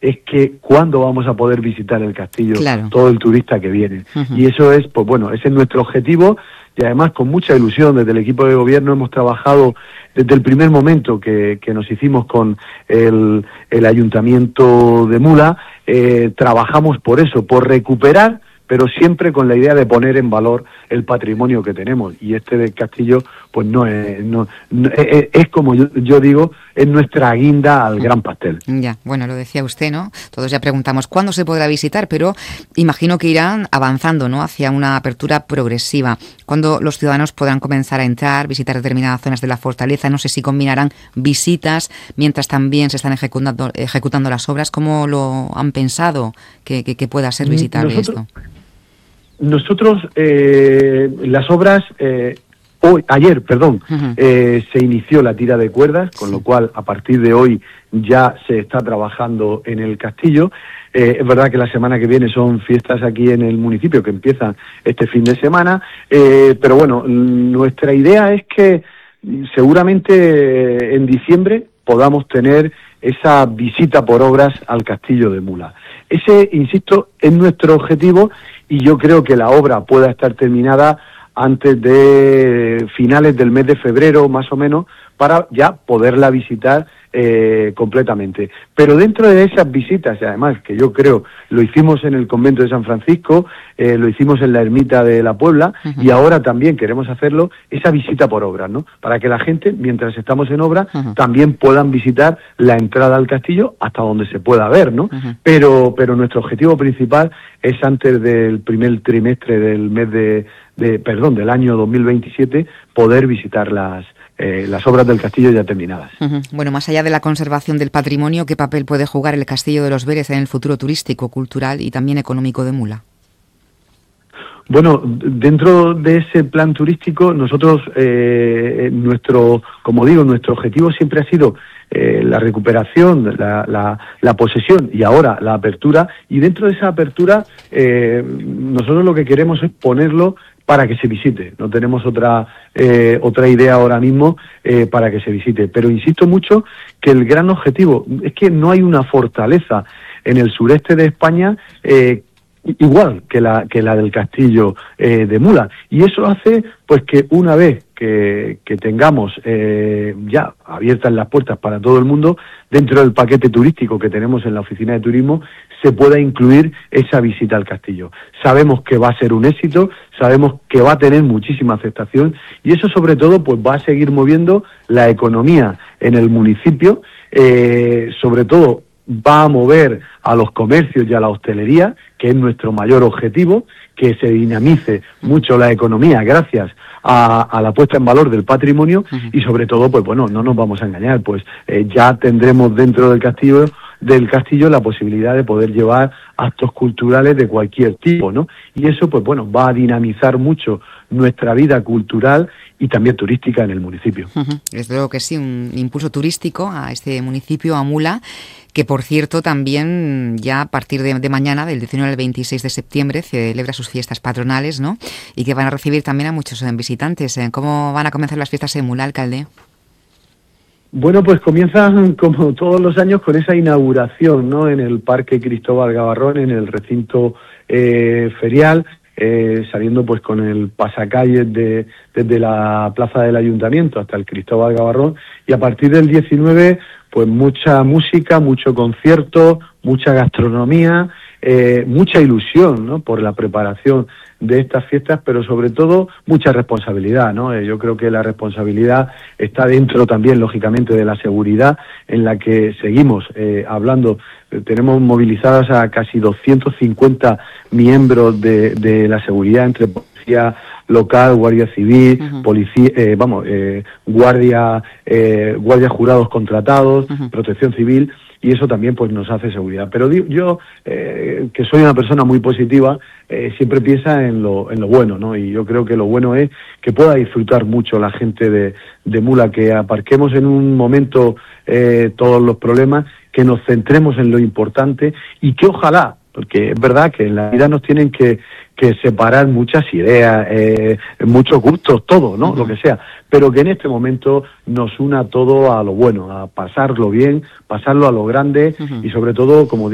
es que cuándo vamos a poder visitar el castillo, claro, todo el turista que viene. Uh-huh. Y eso es, pues bueno, ese es nuestro objetivo, y además con mucha ilusión desde el equipo de gobierno hemos trabajado desde el primer momento que nos hicimos con el Ayuntamiento de Mula, trabajamos por eso, por recuperar, pero siempre con la idea de poner en valor el patrimonio que tenemos. Y este del castillo, pues es como yo digo, es nuestra guinda al gran pastel. Ya, bueno, lo decía usted, ¿no? Todos ya preguntamos cuándo se podrá visitar, pero imagino que irán avanzando, ¿no?, hacia una apertura progresiva. Cuando los ciudadanos podrán comenzar a entrar, visitar determinadas zonas de la fortaleza, no sé si combinarán visitas mientras también se están ejecutando las obras. ¿Cómo lo han pensado que pueda ser visitable esto? Nosotros, las obras, ayer, Uh-huh. Se inició la tira de cuerdas, con lo cual a partir de hoy ya se está trabajando en el castillo. Es verdad que la semana que viene son fiestas aquí en el municipio que empiezan este fin de semana, pero bueno, nuestra idea es que seguramente en diciembre podamos tener esa visita por obras al castillo de Mula. Ese, insisto, es nuestro objetivo, y yo creo que la obra pueda estar terminada antes de finales del mes de febrero, más o menos, para ya poderla visitar completamente. Pero dentro de esas visitas, y además que yo creo, lo hicimos en el convento de San Francisco, lo hicimos en la ermita de la Puebla, uh-huh, y ahora también queremos hacerlo, esa visita por obras, ¿no? Para que la gente, mientras estamos en obra, uh-huh, también puedan visitar la entrada al castillo hasta donde se pueda ver, ¿no? Uh-huh. Pero nuestro objetivo principal es antes del primer trimestre del mes del año 2027, poder visitar las obras del castillo ya terminadas. Uh-huh. Bueno, más allá de la conservación del patrimonio, ¿qué papel puede jugar el Castillo de los Vélez en el futuro turístico, cultural y también económico de Mula? Bueno, dentro de ese plan turístico, nosotros, nuestro objetivo siempre ha sido la recuperación, la posesión y ahora la apertura. Y dentro de esa apertura, nosotros lo que queremos es ponerlo para que se visite. No tenemos otra idea ahora mismo para que se visite. Pero insisto mucho que el gran objetivo es que no hay una fortaleza en el sureste de España igual que la del castillo de Mula, y eso hace pues que una vez que tengamos ya abiertas las puertas para todo el mundo, dentro del paquete turístico que tenemos en la oficina de turismo, se pueda incluir esa visita al castillo. Sabemos que va a ser un éxito, sabemos que va a tener muchísima aceptación, y eso sobre todo pues va a seguir moviendo la economía en el municipio, sobre todo va a mover a los comercios y a la hostelería, que es nuestro mayor objetivo, que se dinamice mucho la economía gracias a la puesta en valor del patrimonio, uh-huh, y sobre todo, pues bueno, no nos vamos a engañar, pues ya tendremos dentro del castillo la posibilidad de poder llevar actos culturales de cualquier tipo, ¿no? Y eso, pues bueno, va a dinamizar mucho nuestra vida cultural y también turística en el municipio. Uh-huh. Desde luego que sí, un impulso turístico a este municipio, a Mula, que por cierto también ya a partir de mañana, del 19 al 26 de septiembre, celebra sus fiestas patronales, ¿no? Y que van a recibir también a muchos visitantes. ¿Cómo van a comenzar las fiestas en Mula, alcalde? Bueno, pues comienzan como todos los años con esa inauguración, ¿no?, en el Parque Cristóbal Gavarrón, en el recinto ferial, saliendo pues con el pasacalles desde la plaza del Ayuntamiento hasta el Cristóbal Gavarrón, y a partir del 19 pues mucha música, mucho concierto, mucha gastronomía, mucha ilusión, ¿no?, por la preparación de estas fiestas, pero sobre todo mucha responsabilidad, ¿no? Yo creo que la responsabilidad está dentro también, lógicamente, de la seguridad, en la que seguimos hablando. Tenemos movilizadas a casi 250 miembros de la seguridad, entre policía local, guardia civil, uh-huh, policía, guardias jurados contratados, uh-huh, protección civil, y eso también pues nos hace seguridad. Pero yo, que soy una persona muy positiva, siempre piensa en lo bueno, ¿no? Y yo creo que lo bueno es que pueda disfrutar mucho la gente de Mula, que aparquemos en un momento todos los problemas, que nos centremos en lo importante, y que ojalá, porque es verdad que en la vida nos tienen que separar muchas ideas, muchos gustos, todo, ¿no? Uh-huh. Lo que sea, pero que en este momento nos una todo a lo bueno, a pasarlo bien, pasarlo a lo grande, uh-huh, y sobre todo, como